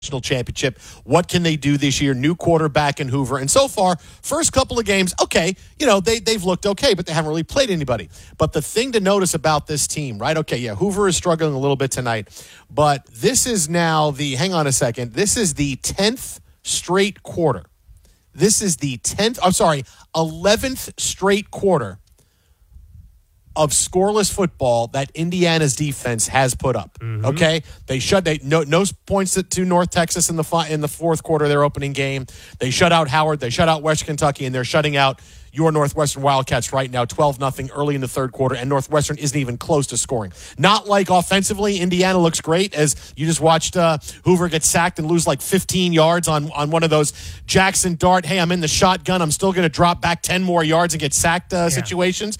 national championship. What can they do this year? New quarterback in Hoover. And so far, first couple of games, okay, they've looked okay, but they haven't really played anybody. But the thing to notice about this team, right? Okay, yeah, Hoover is struggling a little bit tonight, but this is now hang on a second, this is the 10th straight quarter. This is the 11th straight quarter of scoreless football that Indiana's defense has put up. Mm-hmm. Okay, no points to North Texas in the fourth quarter of their opening game. They shut out Howard. They shut out West Kentucky, and they're shutting out your Northwestern Wildcats right now, 12-0 early in the third quarter, and Northwestern isn't even close to scoring. Not like offensively, Indiana looks great, as you just watched Hoover get sacked and lose like 15 yards on one of those Jackson Dart, hey, I'm in the shotgun, I'm still going to drop back 10 more yards and get sacked situations.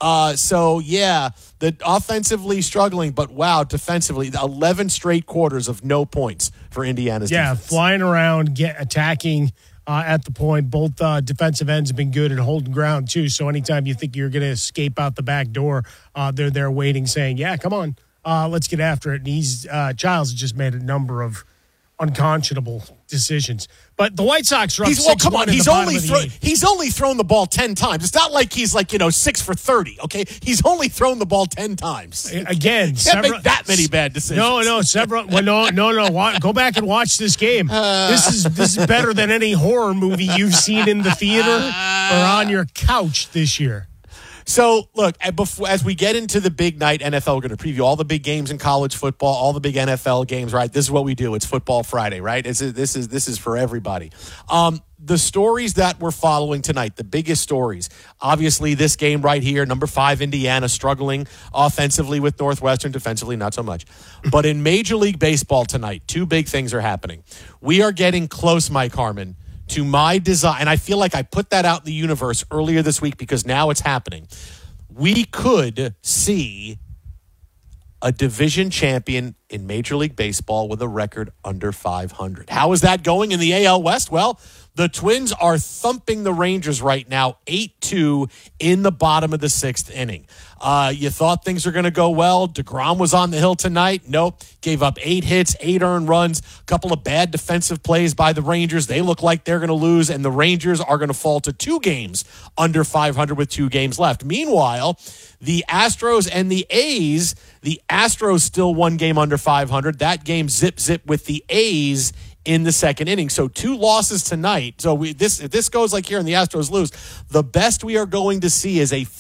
The offensively struggling, but wow, defensively, 11 straight quarters of no points for Indiana's defense. Flying around, attacking at the point. Both defensive ends have been good at holding ground, too. So anytime you think you're going to escape out the back door, they're there waiting, saying, yeah, come on, let's get after it. And Giles has just made a number of unconscionable decisions. But the White Sox are up 6-1 He's only thrown the ball 10 times. It's not like he's 6 for 30, okay? He's only thrown the ball 10 times. Again, can't make that many bad decisions. No, several. Well, no. Go back and watch this game. This is better than any horror movie you've seen in the theater or on your couch this year. So, look, as we get into the big night NFL, we're going to preview all the big games in college football, all the big NFL games, right? This is what we do. It's Football Friday, right? This is for everybody. The stories that we're following tonight, the biggest stories, obviously this game right here, number 5, Indiana, struggling offensively with Northwestern, defensively not so much. But in Major League Baseball tonight, 2 big things are happening. We are getting close, Mike Harmon, to my desire, and I feel like I put that out in the universe earlier this week because now it's happening. We could see a division champion in Major League Baseball with a record under 500. How is that going in the AL West? Well, the Twins are thumping the Rangers right now, 8-2 in the bottom of the 6th inning. You thought things were going to go well. DeGrom was on the hill tonight. Nope. Gave up 8 hits, 8 earned runs, a couple of bad defensive plays by the Rangers. They look like they're going to lose, and the Rangers are going to fall to 2 games under 500 with 2 games left. Meanwhile, the Astros and the A's, the Astros still 1 game under 500. That game zip with the A's in the 2nd inning. So 2 losses tonight. So if this goes like here and the Astros lose, the best we are going to see is a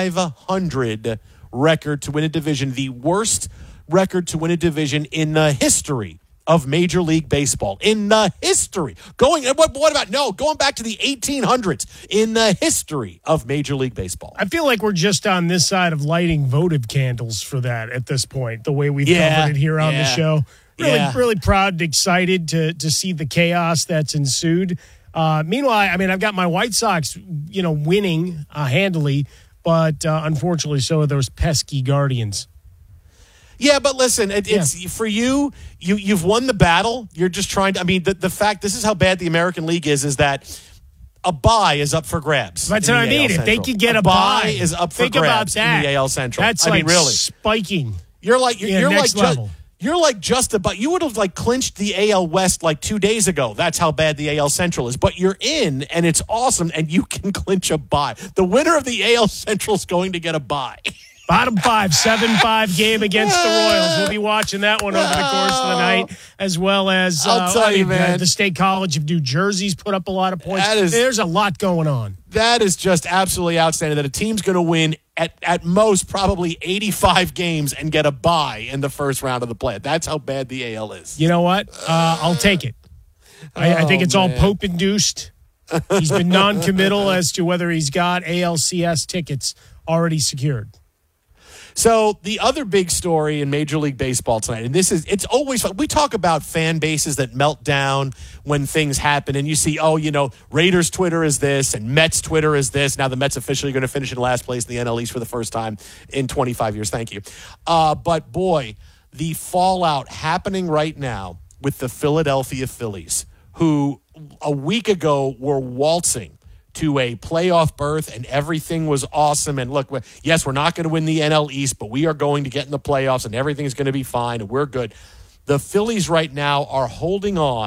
500 record to win a division, the worst record to win a division in the history of Major League Baseball. In the history. Going back to the 1800s, in the history of Major League Baseball. I feel like we're just on this side of lighting votive candles for that at this point, the way we've covered it here on the show. Really proud and excited to see the chaos that's ensued. Meanwhile, I've got my White Sox, winning handily, but unfortunately so are those pesky Guardians. Yeah, but listen, it's for you've won the battle. You're just trying to, the fact, this is how bad the American League is that a bye is up for grabs. That's what I mean. If they could get a bye is up for grabs in the AL Central. That's really spiking. You're just about. You would have clinched the AL West 2 days ago. That's how bad the AL Central is. But you're in, and it's awesome, and you can clinch a bye. The winner of the AL Central is going to get a bye. Bottom 5, 7-5 game against the Royals. We'll be watching that one over the course of the night, as well as I'll tell you, man. The State College of New Jersey's put up a lot of points. There's a lot going on. That is just absolutely outstanding that a team's going to win at most probably 85 games and get a bye in the first round of the play. That's how bad the AL is. You know what? I'll take it. I think it's all Pope-induced. He's been non-committal as to whether he's got ALCS tickets already secured. So the other big story in Major League Baseball tonight, and it's always fun. We talk about fan bases that melt down when things happen, and you see, Raiders Twitter is this, and Mets Twitter is this. Now the Mets officially going to finish in last place in the NL East for the first time in 25 years. Thank you. But boy, the fallout happening right now with the Philadelphia Phillies, who a week ago were waltzing to a playoff berth, and everything was awesome. And look, yes, we're not going to win the NL East, but we are going to get in the playoffs, and everything's going to be fine, and we're good. The Phillies right now are holding on